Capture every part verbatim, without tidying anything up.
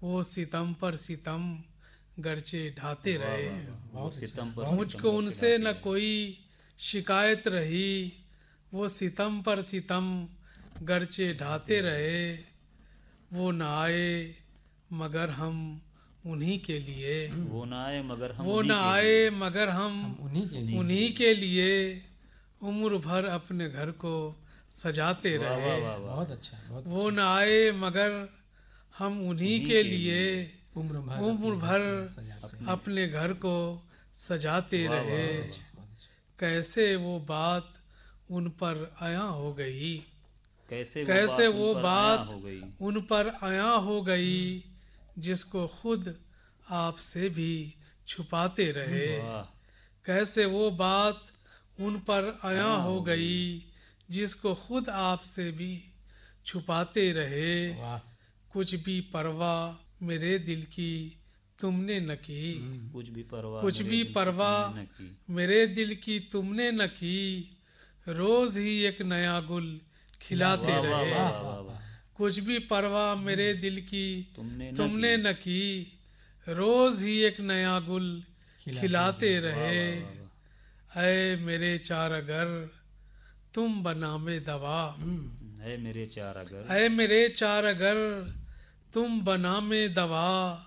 वो सितम पर सितम गरचे ढाते वाह, रहे। वाह, वाह। वो सितम पर मुझको सितम उनसे गरचे न ढाते कोई शिकायत रही, वो सितम पर सितम गरचे ढाते रहे। वो न आए मगर हम उन्हीं के लिए, रहे। वो ना आए मगर हम वो न उन्हीं के आए लिए। मगर हम हम उन्हीं के लिए उन्हीं के लिए उम्र भर अपने घर को सजाते वाह, रहे। वाह, वाह, वाह। बहुत अच्छा, बहुत वो न आए मगर हम उन्हीं के लिए उम्र भर उम्र अपने घर भर को सजाते हैं। अपने घर को सजाते वाह, वाह, रहे। वाह, बहुत अच्छा। कैसे वो बात उन पर आया हो गई, कैसे वो कैसे बात उन वो पर आया बात हो गई। उन पर आया हो गई, जिसको खुद आपसे भी छुपाते रहे। वाह, कैसे वो बात उन पर आया आया हो हो गई, जिसको खुद आपसे भी छुपाते रहे। वाह। कुछ भी परवाह मेरे दिल की तुमने न की, कुछ भी परवाह कुछ मेरे भी दिल की परवाह तुमने न की। मेरे दिल की तुमने न की। रोज ही एक नया गुल खिलाते वाह, वाह, रहे। वाह, वाह, वाह, वाह। कुछ भी परवाह मेरे दिल की तुमने न तुमने की। न की। रोज ही एक नया गुल खिलाते वाह, रहे। वाह, वाह, वाह। ऐ मेरे चार अगर तुम बनामे दवा, है मेरे चार अगर। ऐ मेरे चार अगर तुम बनामे दवा।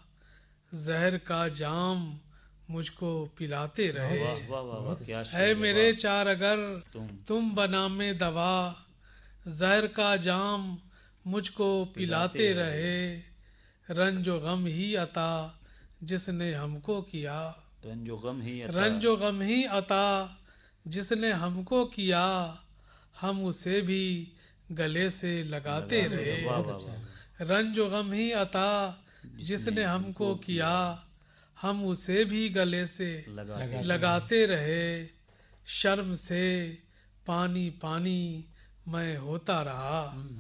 जहर का जाम मुझको पिलाते रहे। वाह, वाह, वाह, वाह। क्या शेर ऐ है, मेरे वाह। चार अगर तुम तुम बनामे दवा। जहर का जाम मुझको पिलाते रहे। रंजो गम ही अता जिसने हमको किया, रंजो गम ही अता। रंजो गम ही अता जिसने हमको किया। हम उसे भी गले से लगाते लगाते रहे। रहे। वाह, वाह, वाह, वाह। रंजो गम ही अता जिसने हमको किया। हम उसे भी गले से लगाते लगाते रहे। शर्म से पानी पानी मैं होता रहा,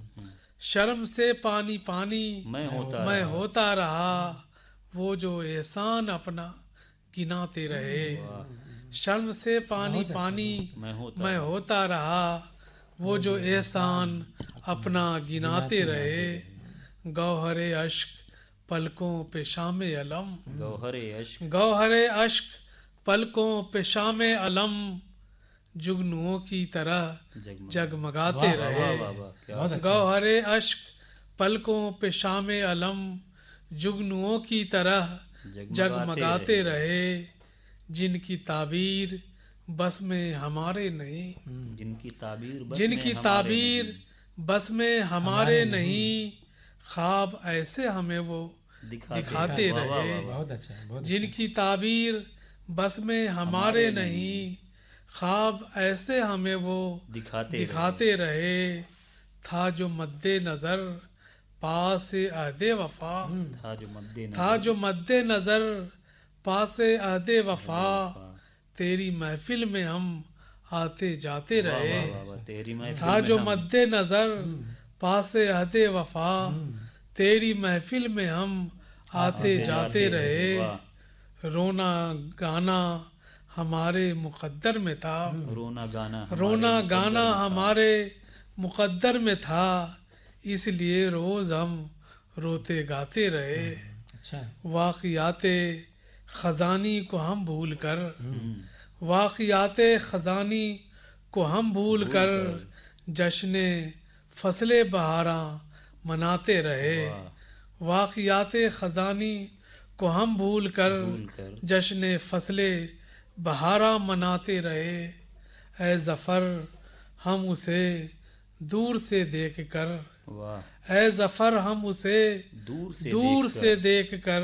शर्म से पानी पानी मैं होता मैं रहा। होता रहा। वो जो एहसान अपना गिनाते रहे। शर्म से पानी बहुत अच्छा, पानी मैं होता मैं रहा। होता रहा। वो जो एहसान अपना गिनाते रहे। गौहरे अश्क पलकों पे शामे अलम, गौहरे अश्क गौहरे अश्क पलकों पे शामे अलम। जुगनुओं की तरह जगमगा- जगमगाते वाह, रहे। वाह, वाह, वाह। क्या बहुत अच्छा। गौहरे अश्क पलकों पे शामे अलम। जुगनुओं की तरह जगमगाते रहे। जिनकी ताबीर बस में हमारे नहीं, जिनकी ताबीर बस जिनकी में हमारे ताबीर नहीं। बस में हमारे नहीं। ख्वाब ऐसे हमें वो दिखाते दिखाते वाह, वाह, रहे। वाह, वाह। बहुत अच्छा, बहुत अच्छा। जिनकी ताबीर बस में हमारे हमारे नहीं। ख्वाब ऐसे हमें वो दिखाते दिखाते रहे। था जो मद्दे नज़र पास अहदे वफा, था जो मद्दे था जो मद्दे नज़र पास अहदे वफा। वफा। तेरी महफिल में हम आते जाते वाह, रहे। वाह, वाह, वाह। तेरी महफिल था में जो हम मद्दे नज़र पास अहदे वफा। तेरी महफिल में हम आते जाते रहे। वाह। रोना गाना हमारे मुकद्दर में था, रोना गाना हमारे रोना मुकद्दर गाना में था। हमारे मुकद्दर में था। इसलिए रोज़ हम रोते गाते रहे। अच्छा। वाक़ियाते ख़ज़ानी को हम भूल कर, वाक़ियाते ख़ज़ानी को हम भूल कर जश्न फसले बहारा मनाते रहे। वाक़ियाते ख़ज़ानी को हम भूल कर भूल कर जश्न फसले बहारा मनाते रहे। ऐ ज़फ़र हम उसे दूर से देख कर, वाह। ऐ ज़फ़र हम उसे दूर से दूर देखकर से देख कर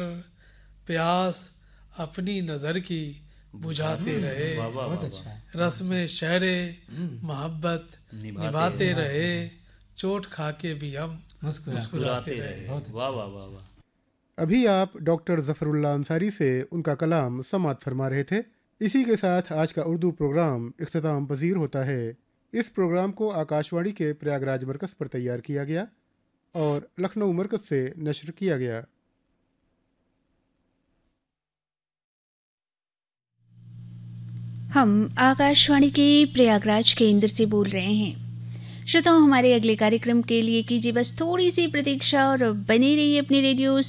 प्यास अपनी नज़र की बुझाते रहे। वाह, वाह, बहुत वाह, अच्छा है। रस्म शहरे मोहब्बत निभाते निभाते रहे। चोट खा के भी हम मुस्कुरा मुस्कुराते रहे। बहुत अच्छा। वाह, वाह, वाह, वाह। अभी आप डॉक्टर ज़फ़रुल्लाह अंसारी से उनका कलाम समात फरमा रहे थे। इसी के साथ आज का उर्दू प्रोग्राम इख्तिताम पजीर होता है। इस प्रोग्राम को आकाशवाणी के प्रयागराज मरकज़ पर तैयार किया गया और लखनऊ मरकज़ से नश्र किया गया। हम आकाशवाणी के प्रयागराज केंद्र से बोल रहे हैं। श्रोताओं, हमारे अगले कार्यक्रम के लिए कीजिए बस थोड़ी सी प्रतीक्षा और बने रहिए अपने रेडियो